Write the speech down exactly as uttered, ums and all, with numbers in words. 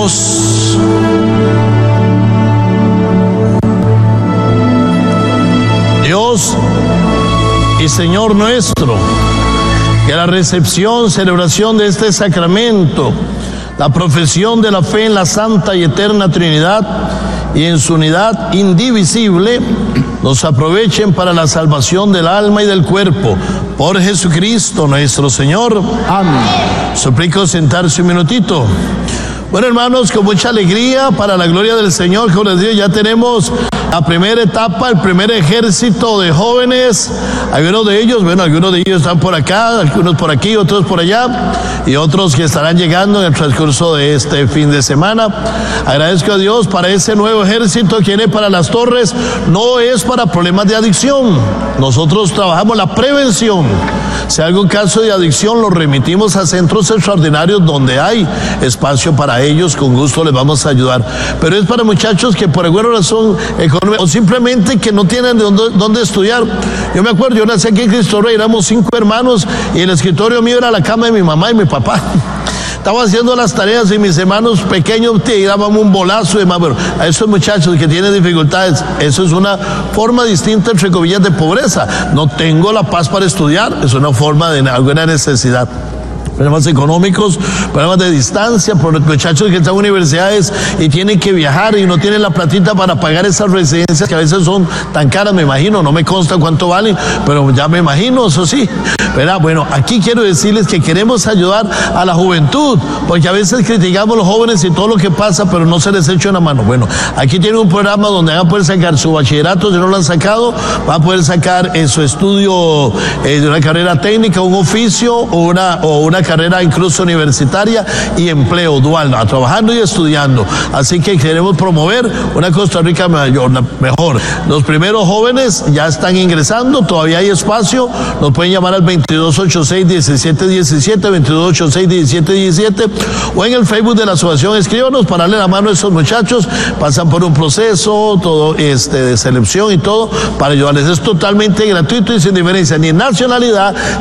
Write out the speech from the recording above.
Oremos. Dios y Señor nuestro, que la recepción, celebración de este sacramento, la profesión de la fe en la Santa y Eterna Trinidad y en su unidad indivisible, nos aprovechen para la salvación del alma y del cuerpo. Por Jesucristo nuestro Señor. Amén. Suplico sentarse un minutito. Bueno, hermanos, con mucha alegría, para la gloria del Señor, como les digo, ya tenemos la primera etapa, el primer ejército de jóvenes. Algunos de ellos, bueno, algunos de ellos están por acá, algunos por aquí, otros por allá, y otros que estarán llegando en el transcurso de este fin de semana. Agradezco a Dios para ese nuevo ejército que viene para Las Torres. No es para problemas de adicción. Nosotros trabajamos la prevención. Si hay algún caso de adicción, lo remitimos a centros extraordinarios donde hay espacio para ellos. Con gusto les vamos a ayudar. Pero es para muchachos que por alguna razón económica o simplemente que no tienen de dónde, dónde estudiar. Yo me acuerdo, yo nací aquí en Cristo Rey, éramos cinco hermanos y el escritorio mío era la cama de mi mamá y mi papá. Estaba haciendo las tareas y mis hermanos pequeños tiraban un bolazo de más. Bueno, a esos muchachos que tienen dificultades, eso es una forma distinta, entre comillas, de pobreza. No tengo la paz para estudiar, es una forma de alguna necesidad. Problemas económicos, problemas de distancia, por los muchachos que están en universidades y tienen que viajar y no tienen la platita para pagar esas residencias que a veces son tan caras, me imagino, no me consta cuánto valen, pero ya me imagino, eso sí, ¿verdad? Bueno, aquí quiero decirles que queremos ayudar a la juventud, porque a veces criticamos a los jóvenes y todo lo que pasa, pero no se les echa una mano. Bueno, aquí tienen un programa donde van a poder sacar su bachillerato, si no lo han sacado, van a poder sacar en su estudio eh, de una carrera técnica, un oficio o una, o una carrera incluso universitaria y empleo dual, trabajando y estudiando. Así que queremos promover una Costa Rica mayor, mejor. Los primeros jóvenes ya están ingresando, todavía hay espacio, nos pueden llamar al veintidós ochenta y seis diecisiete diecisiete, veintidós ochenta y seis diecisiete diecisiete, o en el Facebook de la asociación, escríbanos para darle la mano a esos muchachos. Pasan por un proceso todo este de selección y todo para ayudarles. Es totalmente gratuito y sin diferencia ni nacionalidad